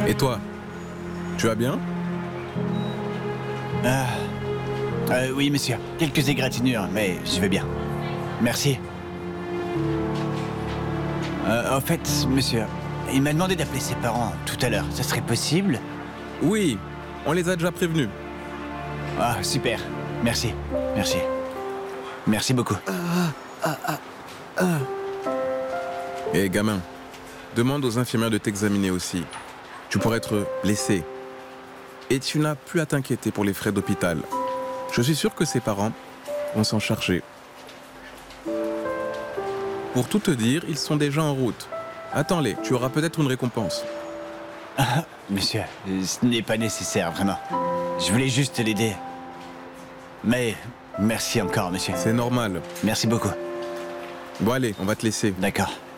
Et toi, tu vas bien? Oui, monsieur. Quelques égratignures, mais je vais bien. Merci. En fait, monsieur, il m'a demandé d'appeler ses parents tout à l'heure. Ça serait possible? Oui, on les a déjà prévenus. Ah, super. Merci. Merci. Merci beaucoup. Et gamin, demande aux infirmières de t'examiner aussi. Tu pourrais être blessé. Et tu n'as plus à t'inquiéter pour les frais d'hôpital. Je suis sûr que ses parents vont s'en charger. Pour tout te dire, ils sont déjà en route. Attends-les, tu auras peut-être une récompense. Monsieur, ce n'est pas nécessaire, vraiment. Je voulais juste l'aider. Mais merci encore, monsieur. C'est normal. Merci beaucoup. Bon allez, on va te laisser. D'accord.